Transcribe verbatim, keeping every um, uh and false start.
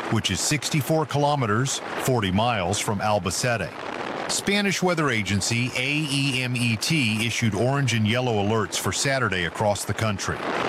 which is sixty-four kilometers, forty miles from Albacete. Spanish weather agency A E M E T issued orange and yellow alerts for Saturday across the country.